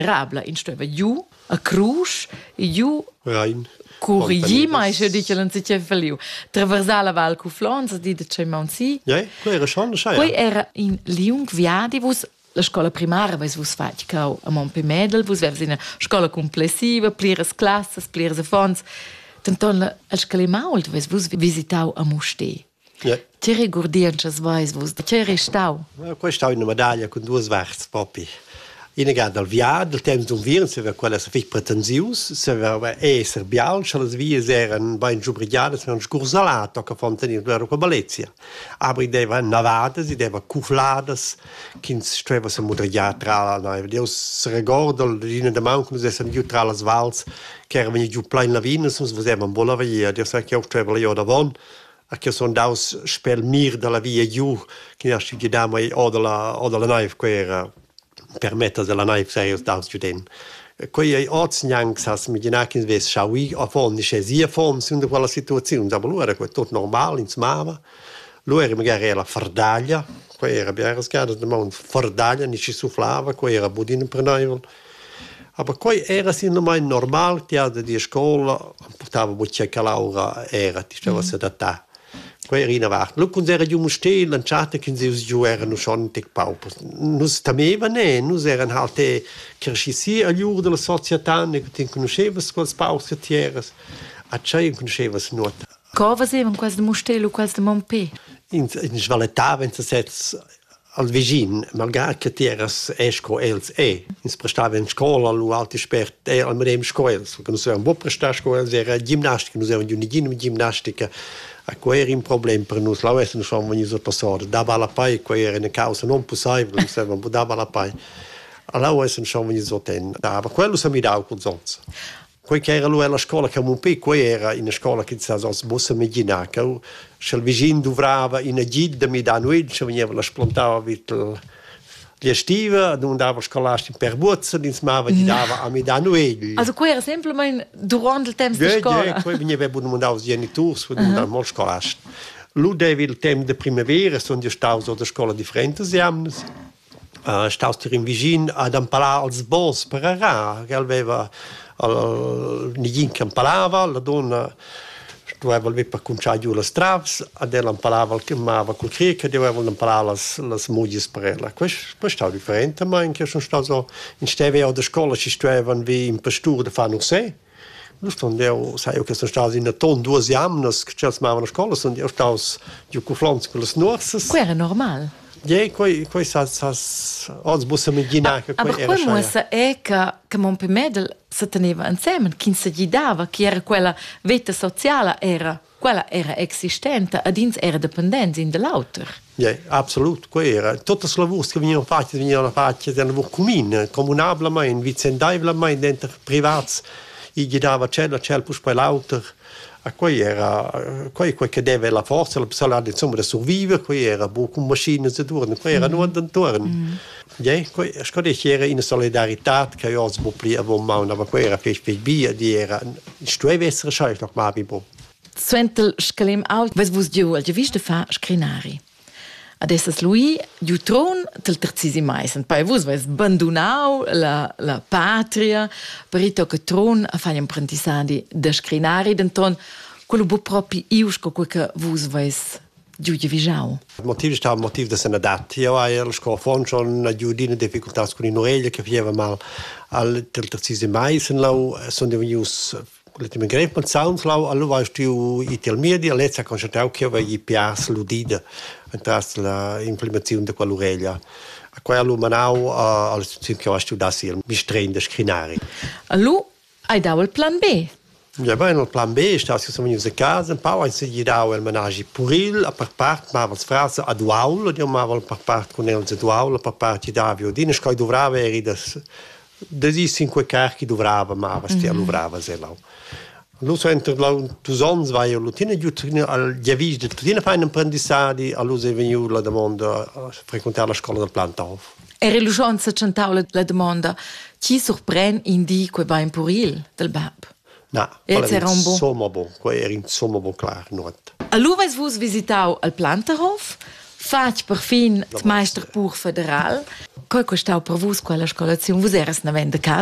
Rabla in stueva giù a Cruz e giù Rein. Curigi, ma io dico non si c'è feliu. Traversare la Val Cuflons, di c'è Monsi. Ja, quello era schon schön. Poi era in Liung Viadi, vus la scuola primaria, vus fatti cau a Montpemedel, vus vevs in scuola complessiva, pliras classes, pliras fons. Tanton la scala mault, vus visitau a Musté. Ja. Ti rigordianchas vais vus, c'è restau. Questa è una medaglia con due sverts, papi. Inegad al viad, il temps d'un virus, se quella se fic pretensius, se esser bial, se les vies eran ben giubrigiades, se scursalato, che fontenir vero con Balezia. Aber deva navades, deva cuflades, kins streva se mudrigiar tra la naive. Deus se recorda l'ina de man, quando essen giù tra las vals, che era veni giù plein lavines, uns vesevan bola via, Deus sa che auch streva io davon, a che son daus spel mir de la via giù, che nasci gidama o de la naive, que era permetta della naive serios daus giuden. Quei ai otsnyangs has mi genakins ves shawi a fon ni chesia fon sind quella situazione, da allora quei tot normal in smava. Lo era magari la fardaglia, quei era biaras gada de mon fardaglia ni ci suflava, quei era budin prenaivel. Aber quei era sin mai normal, ti ada di scuola, portava buccia calaura era, ti stava se data. Quei era in avanti. Lo quando era giù Musté, lanciate che giù erano schon tic pauper. Nus tameva ne, nus eran halt crescisi a giù della società, ne che conoscevas quels paus tieres. A c'è conoscevas not. Cova sevan quasi de Musté, lo quasi de Montpé. In svaletà, wenn se sets al vicin, malgrado che tieras esco els ins prestava in scuola, lu alti spert al medem scoels, che nus eran bo prestar scoels, era ginnastica, nus eran giunigin ginnastica. A quei era un problema per noi, la West non sono venuti passare, dava la pai, quei era una causa non possibile, non sapevamo, dava la pai. La West non sono venuti sottene, dava, quello si mi dava con zonza. Quei che era lui alla scuola che Montpé, quei era in una scuola che si possa immaginare, che se il vicino dovrava in una gida mi da noi, se veniva la splantava gli estiva, non dava scolastico per buzza, insomma, gli dava a mi da noi. Also quei era semplicemente durante il tempo di scuola? Ja, quei veniva buono i genitori, quando non molto scolastico. Lui deve il tempo di primavera, sono stati a scuola differenti anni. Stati in vicino ad imparare als boss per arà, che aveva niente che imparava, la donna doveva per conciare giù le straps, ed ella imparava col cric, doveva imparare le mogli per ella. Questo è differente, ma anche sono stati in steve a scuola ci stavano vi in pastura di fare sé. Io sai che sono stati in ton 2 anni che ci andavano a scuola, sono stati giù con flons con le snorses. Quello era normale. Ja, quei oggi possiamo immaginare che quei era. Ma quel è che Montpemedel si teneva insieme, chi si guidava, chi era quella vita sociale, quella era esistente, ed era dipendente in dell'autor. Ja, absolut, quei era. Tutte le lavori che venivano fatte del lavoro comune, comunabile, vicendabile, dentro privati, e guidava c'è poi l'autor. A quei era quei che deve la forza la persona insomma da sopravvivere, quei era con macchine e turno, quei era non intorno. Ja, quei scodeci era in solidarietà che io ho pli a buon mano, ma quei era fech via di era stueve essere schei noch mal bi bo. Sventel scalem out, was vus giu al geviste fa scrinari. Adesso lui giutron del terzisi maisen, poi vus vais abbandonau la patria, perito che tron a fare apprendissadi da scrinari, denton quello bu proprio iusco quel che vus vais giù givisau. Il motivo stava il motivo da senadat. Io alla scuola fon schon a giudine difficoltà con in orecchia che faceva mal al del terzisi maisen lau sono venuti Letime grep mit Soundslau, allo weißt du itel media, letza concentrau che va i pias ludida, entras la implementazione de quell'ureglia. A quello manau alla situazione che weißt du da sil, mi strain de scrinari. Allo hai dau il plan B. Ja, bene, il plan B sta si sono venuti a casa, un po' si gli dau il menage puril, a per parte ma was frase ad aula, io ma per parte con el ad aula, per parte da violino, scoi dovrava eri das desi 5 carchi dovrava ma was ti dovrava se lau. Lo entro tu sons vai lo tiene giù al giavis de tiene fare un apprendissadi allo se veniu la domanda a frequentare la scuola del Plantauf. Era lo chance centau la domanda chi sorprende in di que va in puril del bab. No, era insomma bon, qua era insomma bon clar not. Allo vais vus visitau al Planterhof, Faig per fin il Meister pur federal. Coi costau per vus quella scolazione? Vus eras na venda